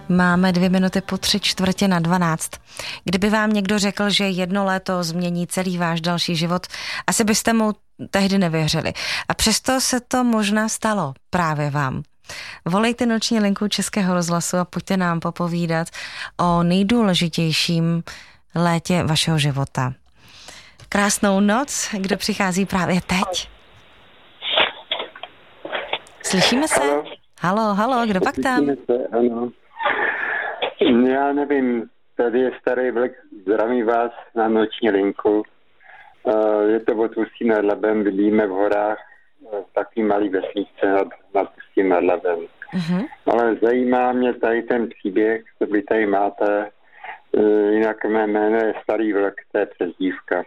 Máme 2 minuty po 3:45. Kdyby vám někdo řekl, že jedno léto změní celý váš další život, asi byste mu tehdy nevěřili. A přesto se to možná stalo právě vám. Volejte noční linku Českého rozhlasu a pojďte nám popovídat o nejdůležitějším létě vašeho života. Krásnou noc, kdo přichází právě teď? Slyšíme se? Halo, kdo pak tam? Slyšíme se, ano. Já nevím, tady je Starý Vlk, zdravím vás na noční linku. Je to od Ústí nad Labem, bydlíme v horách, takový malý vesnice nad Ústím nad Labem. Uh-huh. Ale zajímá mě tady ten příběh, co vy tady máte, jinak mé jméno je Starý Vlk, to je přezdívka.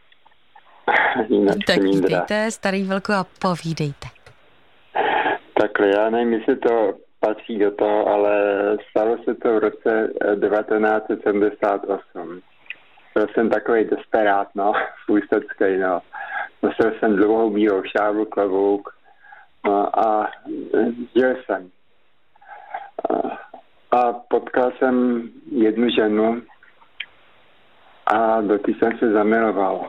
Tak vítejte, Starý Vlku, a povídejte. Takhle, já nevím, jestli to patří do toho, ale stalo se to v roce 1978. Byl jsem takový desperát, ústecký, Nosil jsem dlouhou bílou šálu, klobouk, a žil jsem. A potkal jsem jednu ženu a do té jsem se zamiloval.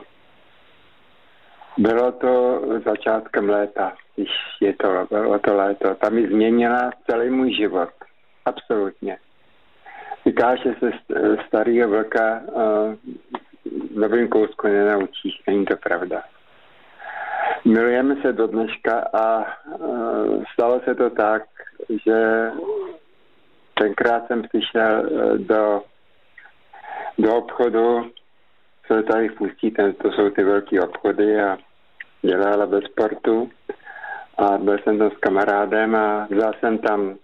Bylo to začátkem léta, když bylo to léto. Ta mi změnila celý můj život. Absolutně. Říká, že se Starýho Vlka novým kousku nenaučíš. Není to pravda. Milujeme se do dneška a stalo se to tak, že tenkrát jsem přišel do obchodu, co tady v Ústí, to jsou ty velký obchody, a dělala bez sportu. A byl jsem tam s kamarádem a vzal jsem tam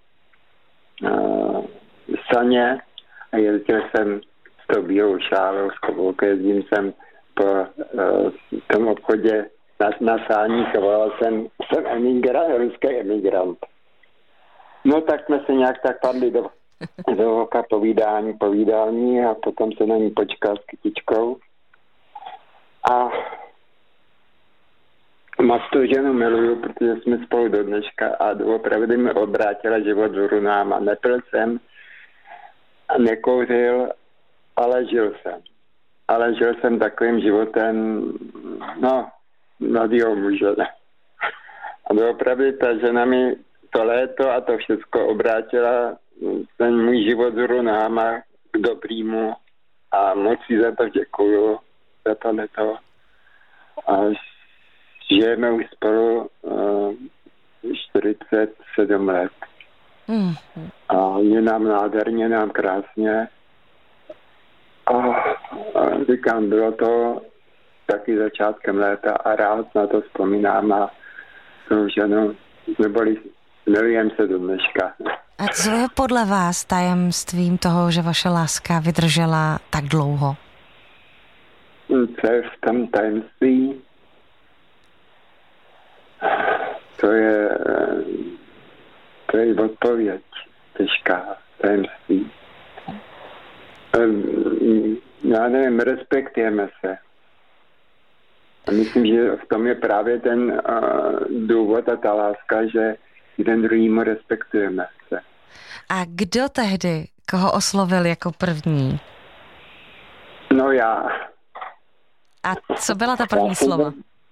saně a jezdil jsem s tou bílou šálou, s kloboukem, jezdím jsem po tom obchodě na sáních a volal jsem ruský emigrant. No tak jsme se nějak tak padli do oka povídání a potom se na ní počkal s kytičkou. A moc tu ženu miluju, protože jsme spolu do dneška a opravdu mi obrátila život v runám. Nepil jsem a nekouřil, ale žil jsem. Ale žil jsem takovým životem, mladýho muže. A opravdu ta žena mi to léto a to všechno obrátila ten můj život v runám k dobrýmu a moc si za to děkuju, za to leto. A žijeme už spolu 47 let. A je nám nádherně, nám krásně. A říkám, bylo to taky začátkem léta a rád na to vzpomínám a tou ženu, milujeme se do dneška. A co je podle vás tajemstvím toho, že vaše láska vydržela tak dlouho? Co je v tom tajemství? To je odpověď těžká, tajemství. Já nevím, respektujeme se. A myslím, že v tom je právě ten důvod a ta láska, že jeden druhýmu respektujeme se. A kdo tehdy koho oslovil jako první? No já. A co byla ta první slova?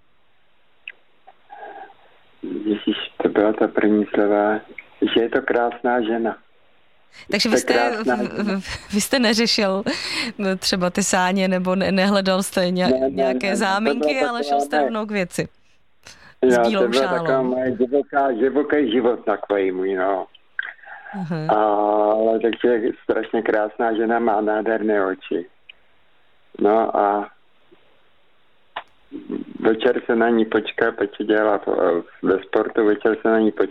Ježíš, to byla ta první slova, že je to krásná žena. Takže vy jste neřešil třeba ty sáně, nebo nehledal jste nějaké záminky, ale šel jste rovnou k věci. S bílou šálou. To byla taková moje divoký život takový můj, Uh-huh. Ale takže strašně krásná žena, má nádherné oči. No a večer se na ní počká, protože dělala ve sportu, večer se na ní počká